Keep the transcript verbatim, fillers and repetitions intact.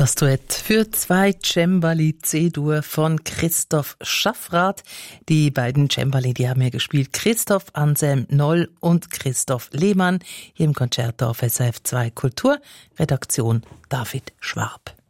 Das Duett für zwei Cembali C-Dur von Christoph Schaffrath. Die beiden Cembali, die haben hier gespielt. Christoph Anselm Noll und Christoph Lehmann hier im Konzerthaus S R F zwei Kultur. Redaktion David Schwab.